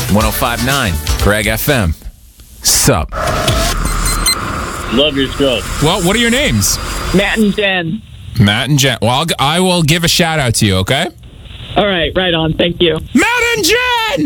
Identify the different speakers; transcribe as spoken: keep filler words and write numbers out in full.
Speaker 1: one oh five point nine, Greg F M. Sup?
Speaker 2: Love your show.
Speaker 3: Well, what are your names?
Speaker 4: Matt and Jen.
Speaker 3: Matt and Jen. Well, I'll, I will give a shout out to you, okay?
Speaker 4: All right, right on. Thank you.
Speaker 3: Matt and Jen!